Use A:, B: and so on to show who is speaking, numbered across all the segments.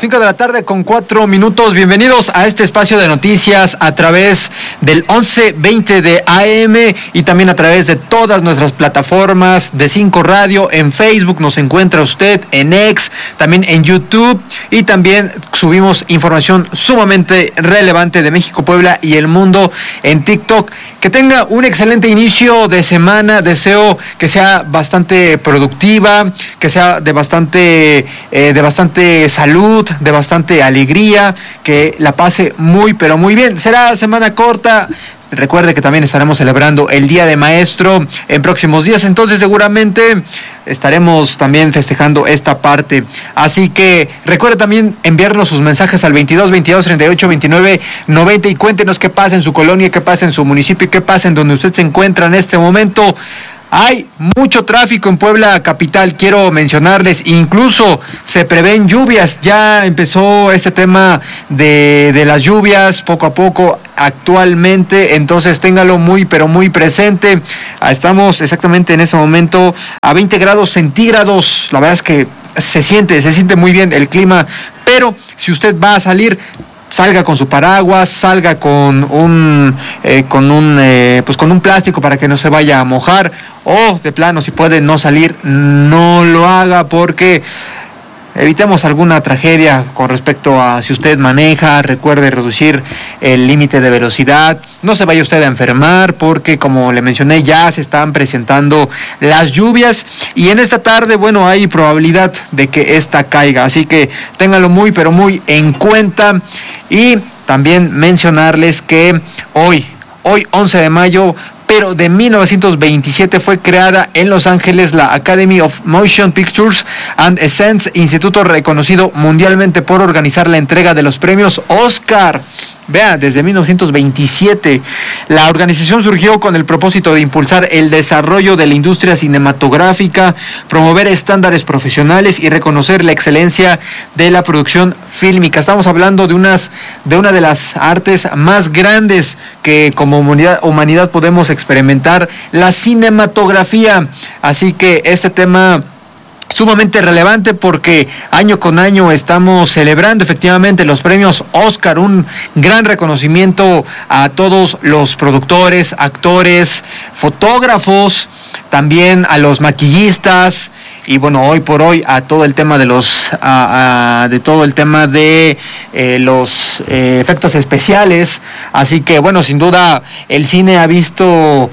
A: 5 de la tarde con 4 minutos. Bienvenidos a este espacio de noticias a través del 1120 de AM y también a través de todas nuestras plataformas de 5 Radio. En Facebook nos encuentra usted, en X, también en YouTube, y también subimos información sumamente relevante de México, Puebla y el mundo en TikTok. Que tenga un excelente inicio de semana. Deseo que sea bastante productiva, que sea de bastante salud, de bastante alegría, que la pase muy pero muy bien. Será semana corta. Recuerde que también estaremos celebrando el Día de Maestro en próximos días, entonces seguramente estaremos también festejando esta parte. Así que recuerde también enviarnos sus mensajes al 22 22 38 29 90 y cuéntenos qué pasa en su colonia, qué pasa en su municipio y qué pasa en donde usted se encuentra en este momento. Hay mucho tráfico en Puebla capital, quiero mencionarles, incluso se prevén lluvias, ya empezó este tema de las lluvias poco a poco actualmente, entonces téngalo muy pero muy presente. Estamos exactamente en ese momento a 20 grados centígrados, la verdad es que se siente muy bien el clima, pero si usted va a salir, salga con su paraguas, salga con un plástico para que no se vaya a mojar, o de plano, si puede no salir, no lo haga, porque evitemos alguna tragedia con respecto a si usted maneja. Recuerde reducir el límite de velocidad, no se vaya usted a enfermar, porque como le mencioné, ya se están presentando las lluvias y en esta tarde, bueno, hay probabilidad de que esta caiga, así que ténganlo muy pero muy en cuenta. Y también mencionarles que hoy 11 de mayo, pero de 1927, fue creada en Los Ángeles la Academy of Motion Pictures and Science, instituto reconocido mundialmente por organizar la entrega de los premios Oscar. Vea, desde 1927. La organización surgió con el propósito de impulsar el desarrollo de la industria cinematográfica, promover estándares profesionales y reconocer la excelencia de la producción fílmica. Estamos hablando de una de las artes más grandes que como humanidad podemos experimentar, la cinematografía. Así que este tema sumamente relevante, porque año con año estamos celebrando efectivamente los premios Oscar, un gran reconocimiento a todos los productores, actores, fotógrafos, también a los maquillistas y bueno, hoy por hoy a todo el tema de los efectos especiales. Así que bueno, sin duda el cine ha visto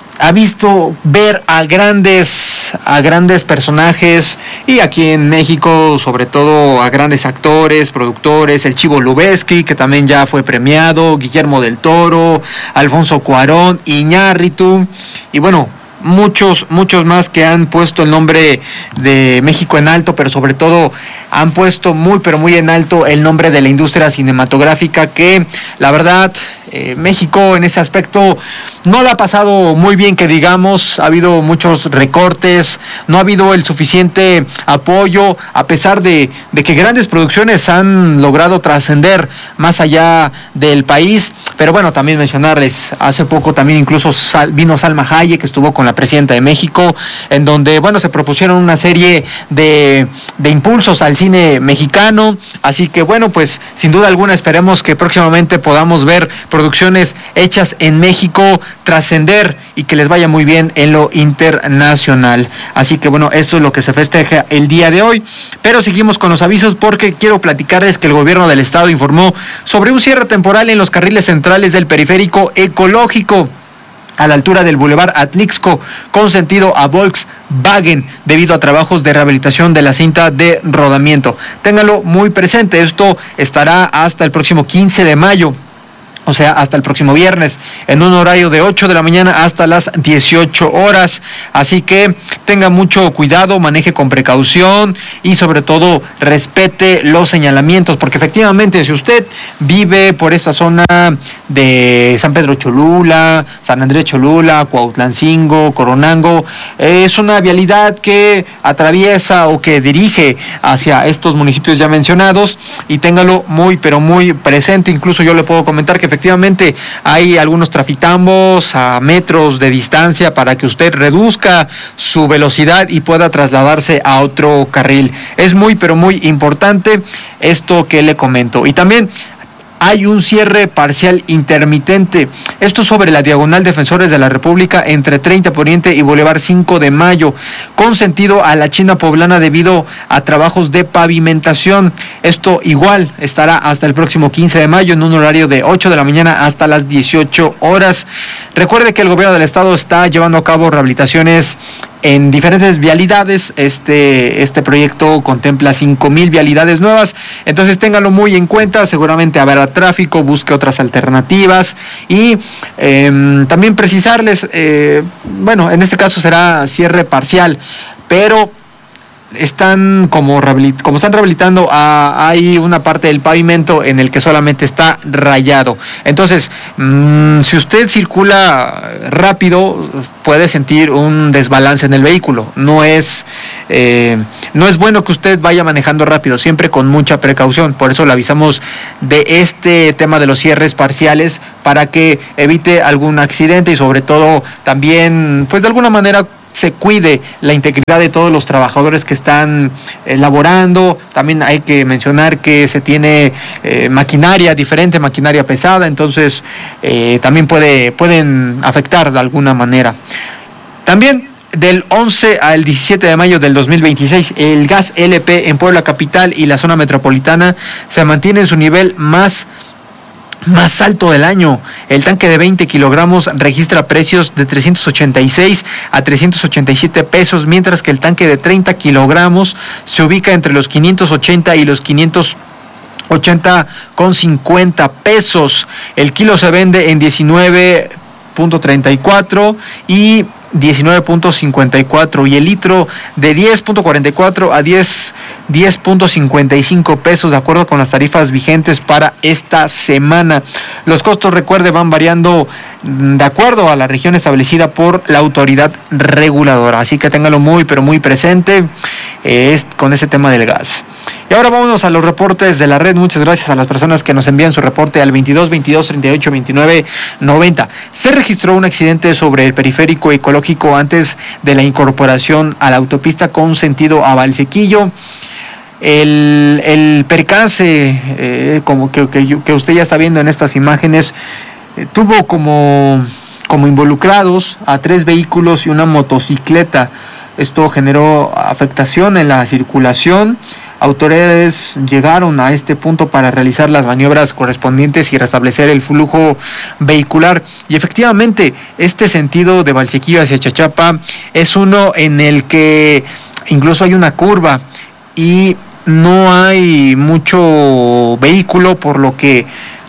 A: ver a grandes personajes, y aquí en México sobre todo a grandes actores, productores, el Chivo Lubeski, que también ya fue premiado, Guillermo del Toro, Alfonso Cuarón, Iñárritu, y bueno, muchos más que han puesto el nombre de México en alto, pero sobre todo han puesto muy pero muy en alto el nombre de la industria cinematográfica, que la verdad México en ese aspecto no la ha pasado muy bien, que digamos. Ha habido muchos recortes, no ha habido el suficiente apoyo, a pesar de que grandes producciones han logrado trascender más allá del país. Pero bueno, también mencionarles, hace poco también incluso vino Salma Hayek, que estuvo con la presidenta de México, en donde bueno, se propusieron una serie de impulsos al cine mexicano. Así que bueno, pues sin duda alguna esperemos que próximamente podamos ver producciones hechas en México trascender y que les vaya muy bien en lo internacional. Así que bueno, eso es lo que se festeja el día de hoy. Pero seguimos con los avisos, porque quiero platicarles que el gobierno del estado informó sobre un cierre temporal en los carriles centrales del periférico ecológico a la altura del Boulevard Atlixco, con sentido a Volkswagen, debido a trabajos de rehabilitación de la cinta de rodamiento. Ténganlo muy presente, esto estará hasta el próximo 15 de mayo. O sea, hasta el próximo viernes, en un horario de 8 de la mañana hasta las 18 horas. Así que tenga mucho cuidado, maneje con precaución y sobre todo respete los señalamientos, porque efectivamente si usted vive por esta zona de San Pedro Cholula, San Andrés Cholula, Cuautlancingo, Coronango, es una vialidad que atraviesa o que dirige hacia estos municipios ya mencionados, y téngalo muy pero muy presente. Incluso yo le puedo comentar que efectivamente hay algunos trafitambos a metros de distancia para que usted reduzca su velocidad y pueda trasladarse a otro carril. Es muy, pero muy importante esto que le comento. Y también hay un cierre parcial intermitente. Esto sobre la diagonal Defensores de la República entre 30 Poniente y Boulevard 5 de Mayo, con sentido a la China Poblana debido a trabajos de pavimentación. Esto igual estará hasta el próximo 15 de mayo en un horario de 8 de la mañana hasta las 18 horas. Recuerde que el gobierno del estado está llevando a cabo rehabilitaciones en diferentes vialidades. Este proyecto contempla 5,000 vialidades nuevas, entonces ténganlo muy en cuenta. Seguramente habrá tráfico, busque otras alternativas y también precisarles, en este caso será cierre parcial, pero están como están rehabilitando, hay una parte del pavimento en el que solamente está rayado. Entonces, si usted circula rápido, puede sentir un desbalance en el vehículo. No es bueno que usted vaya manejando rápido, siempre con mucha precaución. Por eso le avisamos de este tema de los cierres parciales, para que evite algún accidente y sobre todo también, pues de alguna manera, se cuide la integridad de todos los trabajadores que están laborando. También hay que mencionar que se tiene maquinaria diferente, maquinaria pesada, entonces también pueden afectar de alguna manera. También del 11 al 17 de mayo del 2026, el gas LP en Puebla capital y la zona metropolitana se mantiene en su nivel más alto del año. El tanque de 20 kilogramos registra precios de 386 a 387 pesos, mientras que el tanque de 30 kilogramos se ubica entre los 580 y los 580,50 pesos. El kilo se vende en 19.34 y 19.54 y el litro de 10.44 a 10.55 pesos, de acuerdo con las tarifas vigentes para esta semana. Los costos, recuerde, van variando de acuerdo a la región establecida por la autoridad reguladora, así que téngalo muy, pero muy presente con ese tema del gas. Y ahora vámonos a los reportes de la red. Muchas gracias a las personas que nos envían su reporte al 22 22 38 29 90. Se registró un accidente sobre el periférico ecológico antes de la incorporación a la autopista con sentido a Valsequillo. El percance, como que usted ya está viendo en estas imágenes, tuvo como involucrados a 3 vehículos y una motocicleta. Esto generó afectación en la circulación. Autoridades llegaron a este punto para realizar las maniobras correspondientes y restablecer el flujo vehicular. Y efectivamente, este sentido de Valsequillo hacia Chachapa es uno en el que incluso hay una curva y no hay mucho vehículo, por lo que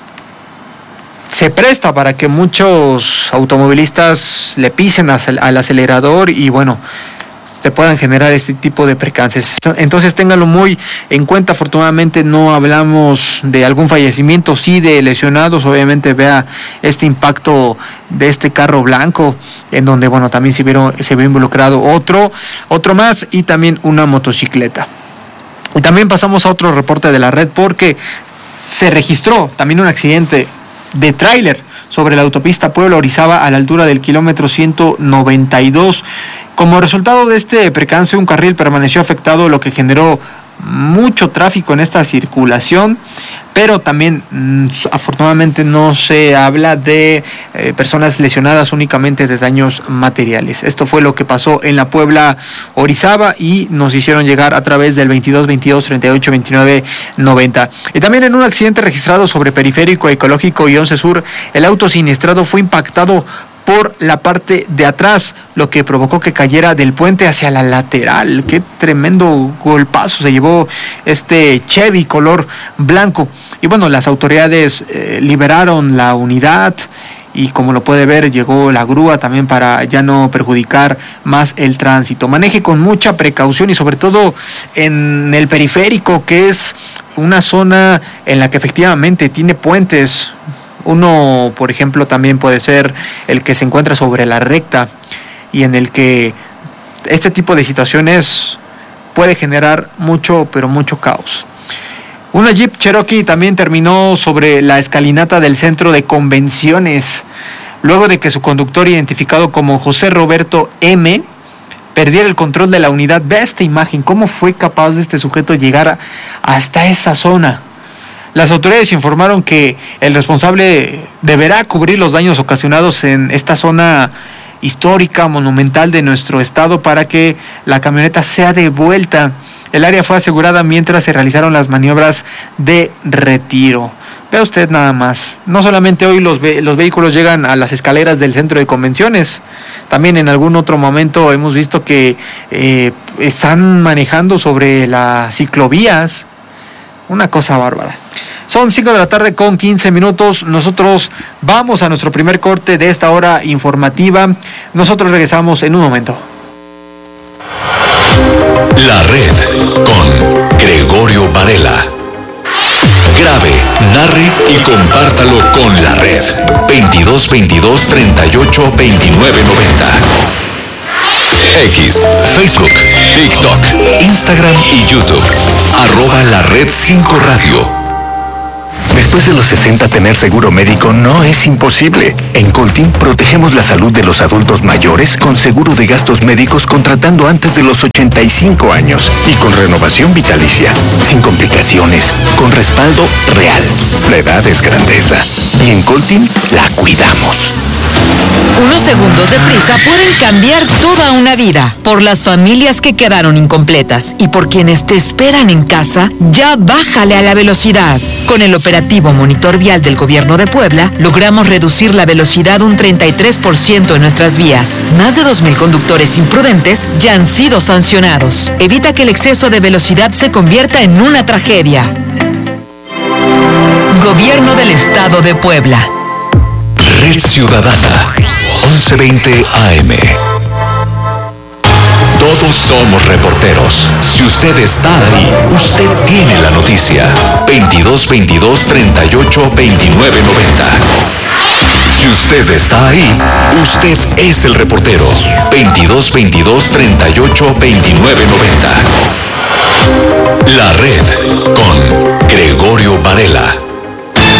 A: se presta para que muchos automovilistas le pisen al acelerador y se puedan generar este tipo de percances. Entonces ténganlo muy en cuenta. Afortunadamente no hablamos de algún fallecimiento, sí de lesionados. Obviamente vea este impacto de este carro blanco, en donde también se vio involucrado otro más y también una motocicleta. Y también pasamos a otro reporte de la red, porque se registró también un accidente de tráiler sobre la autopista Puebla-Orizaba a la altura del kilómetro 192. Como resultado de este percance, un carril permaneció afectado, lo que generó mucho tráfico en esta circulación, pero también afortunadamente no se habla de personas lesionadas, únicamente de daños materiales. Esto fue lo que pasó en la Puebla-Orizaba y nos hicieron llegar a través del 22 22 38 29 90. Y también en un accidente registrado sobre Periférico Ecológico y 11 Sur, el auto siniestrado fue impactado por la parte de atrás, lo que provocó que cayera del puente hacia la lateral. Qué tremendo golpazo se llevó este Chevy color blanco. Y las autoridades liberaron la unidad y, como lo puede ver, llegó la grúa también para ya no perjudicar más el tránsito. Maneje con mucha precaución y sobre todo en el periférico, que es una zona en la que efectivamente tiene puentes. Uno, por ejemplo, también puede ser el que se encuentra sobre la recta y en el que este tipo de situaciones puede generar mucho, pero mucho caos. Una Jeep Cherokee también terminó sobre la escalinata del centro de convenciones, luego de que su conductor, identificado como José Roberto M., perdiera el control de la unidad. Ve esta imagen, cómo fue capaz de este sujeto llegar hasta esa zona. Las autoridades informaron que el responsable deberá cubrir los daños ocasionados en esta zona histórica, monumental de nuestro estado, para que la camioneta sea devuelta. El área fue asegurada mientras se realizaron las maniobras de retiro. Vea usted nada más, no solamente hoy los vehículos llegan a las escaleras del centro de convenciones, también en algún otro momento hemos visto que están manejando sobre las ciclovías. Una cosa bárbara. Son 5 de la tarde con 15 minutos. Nosotros vamos a nuestro primer corte de esta hora informativa. Nosotros regresamos en un momento.
B: La Red con Gregorio Varela. Grabe, narre y compártalo con La Red. 2222 38 29 90. X, Facebook, TikTok, Instagram y YouTube. @La Red 5 Radio.
C: Después de los 60, tener seguro médico no es imposible. En Coltin protegemos la salud de los adultos mayores con seguro de gastos médicos contratando antes de los 85 años y con renovación vitalicia, sin complicaciones, con respaldo real. La edad es grandeza y en Coltin la cuidamos.
D: Unos segundos de prisa pueden cambiar toda una vida. Por las familias que quedaron incompletas y por quienes te esperan en casa, ya bájale a la velocidad. Con el operativo Monitor Vial del Gobierno de Puebla, logramos reducir la velocidad un 33% en nuestras vías. Más de 2,000 conductores imprudentes ya han sido sancionados. Evita que el exceso de velocidad se convierta en una tragedia. Gobierno del Estado de Puebla.
B: Red Ciudadana, 1120 AM. Todos somos reporteros. Si usted está ahí, usted tiene la noticia. 2222 38 29 90. Si usted está ahí, usted es el reportero. 2222 38 29 90. La Red con Gregorio Varela.